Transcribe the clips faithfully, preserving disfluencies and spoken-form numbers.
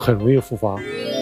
很容易复发。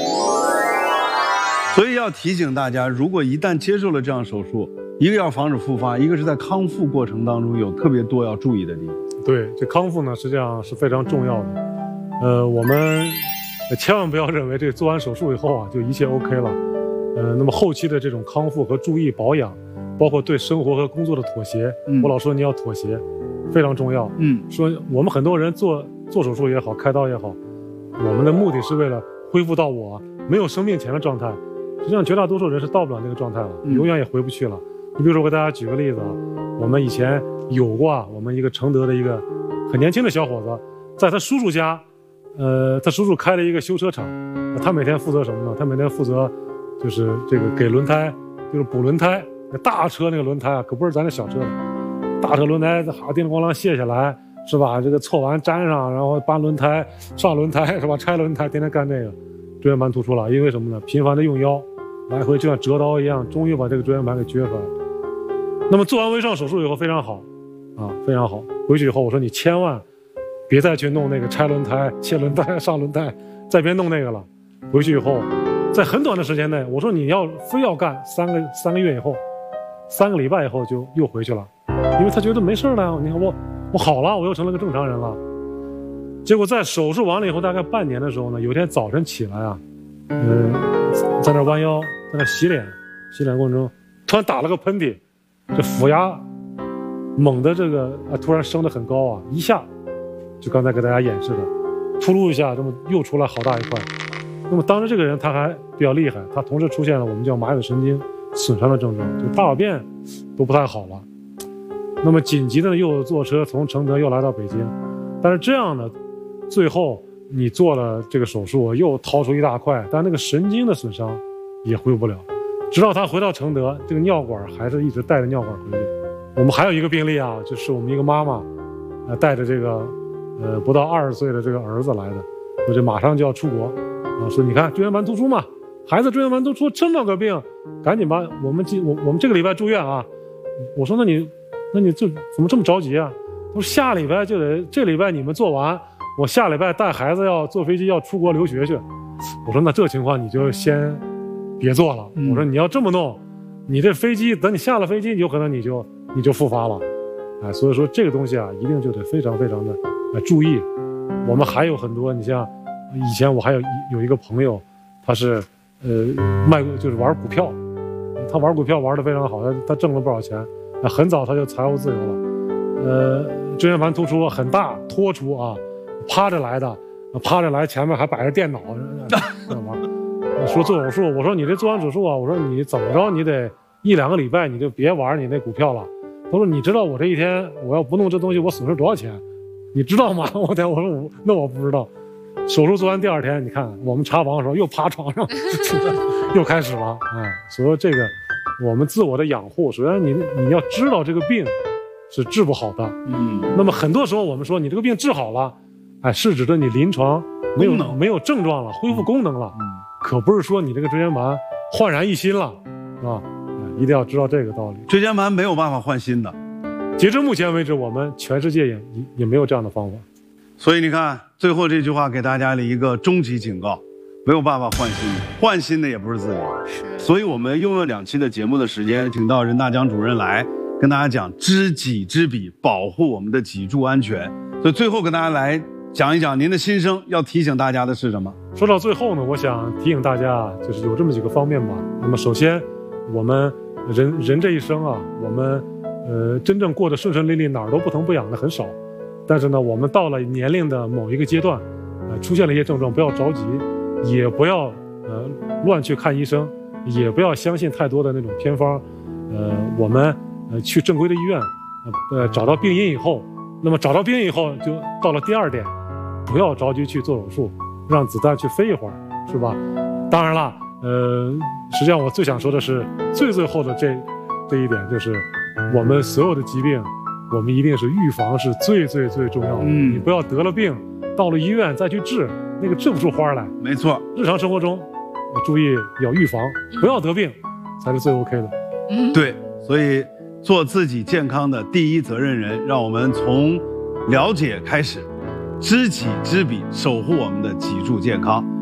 所以要提醒大家，如果一旦接受了这样手术，一个要防止复发，一个是在康复过程当中有特别多要注意的地方。 对，这康复呢实际上是非常重要的。呃，我们千万不要认为这做完手术以后啊就一切 OK 了。呃，那么后期的这种康复和注意保养，包括对生活和工作的妥协，嗯、我老说你要妥协，非常重要。嗯，说我们很多人做做手术也好，开刀也好，我们的目的是为了恢复到我没有生病前的状态。实际上，绝大多数人是到不了那个状态了，永远也回不去了。你比如说，我给大家举个例子啊，我们以前有过啊，我们一个承德的一个很年轻的小伙子，在他叔叔家，呃，他叔叔开了一个修车厂，他每天负责什么呢？他每天负责就是这个给轮胎，就是补轮胎。大车那个轮胎啊，可不是咱这小车的，大车轮胎好叮咣啷卸下来，是吧？这个凑完粘上，然后搬轮胎、上轮胎，是吧？拆轮胎，天天干这个。椎间盘突出了，因为什么呢？频繁的用腰，来回就像折刀一样，终于把这个椎间盘给撅出来了。那么做完微创手术以后非常好，啊，非常好。回去以后我说你千万别再去弄那个拆轮胎、切轮胎、上轮胎，再别弄那个了。回去以后，在很短的时间内，我说你要非要干三个三个月以后，三个礼拜以后就又回去了，因为他觉得没事了。你看我我好了，我又成了个正常人了。结果在手术完了以后，大概半年的时候呢，有天早晨起来啊，嗯、呃，在那弯腰，在那洗脸，洗脸过程中突然打了个喷嚏，这腹压猛的这个啊突然升得很高啊，一下就刚才给大家演示的，突噜一下，这么又出来好大一块。那么当时这个人他还比较厉害，他同时出现了我们叫麻痹神经损伤的症状，就大小便都不太好了。那么紧急的又坐车从承德又来到北京，但是这样呢，最后你做了这个手术，又掏出一大块，但那个神经的损伤也恢复不了。直到他回到承德，这个尿管还是一直带着尿管回去。我们还有一个病例啊，就是我们一个妈妈，呃，带着这个呃不到二十岁的这个儿子来的，说这马上就要出国啊，说你看椎间盘突出嘛，孩子椎间盘突出这么个病，赶紧吧，我们今我我们这个礼拜住院啊。我说那你那你这怎么这么着急啊？他说下礼拜就得，这礼拜你们做完，我下礼拜带孩子要坐飞机要出国留学去。我说那这情况你就先别做了。我说你要这么弄，你这飞机等你下了飞机，有可能你就你就复发了。哎，所以说这个东西啊，一定就得非常非常的呃注意。我们还有很多，你像以前我还有有一个朋友，他是呃卖就是玩股票，他玩股票玩得非常好，他他挣了不少钱，很早他就财务自由了。呃，椎间盘突出很大，脱出啊，趴着来的，趴着来，前面还摆着电脑，干嘛？说做手术，我说你这做完手术啊，我说你怎么着，你得一两个礼拜你就别玩你那股票了。他说你知道我这一天我要不弄这东西我损失多少钱，你知道吗？我天，我说我那我不知道。手术做完第二天，你看我们查房的时候又趴床上，又开始了。哎，所以这个我们自我的养护，首先你你要知道这个病是治不好的。嗯，那么很多时候我们说你这个病治好了，哎，是指的你临床没有没有症状了，恢复功能了，嗯，可不是说你这个椎间盘焕然一新了，啊，一定要知道这个道理。 椎间盘没有办法换新的， 截至目前为止，我们全世界也也没有这样的方法。 所以你看，最后这句话给大家了一个终极警告：没有办法换新的，换新的也不是自己。是，所以我们用了两期的节目的时间，请到任大江主任来跟大家讲知己知彼，保护我们的脊柱安全。所以最后跟大家来讲一讲您的心声，要提醒大家的是什么？ 说到最后呢，我想提醒大家，就是有这么几个方面吧。那么首先，我们人人这一生啊，我们呃真正过得顺顺利利，哪儿都不疼不痒的很少。但是呢，我们到了年龄的某一个阶段，呃，出现了一些症状，不要着急，也不要呃乱去看医生，也不要相信太多的那种偏方。呃，我们呃去正规的医院，呃找到病因以后，那么找到病因以后，就到了第二点，不要着急去做手术，让子弹去飞一会儿，是吧？当然了，呃，实际上我最想说的是，最最后的这这一点就是，我们所有的疾病，我们一定是预防是最最最重要的。嗯，你不要得了病，到了医院再去治，那个治不出花来。 没错， 日常生活中，注意要预防，不要得病，才是最 OK 的。 嗯，对，所以做自己健康的第一责任人，让我们从了解开始，知己知彼，守护我们的脊柱健康。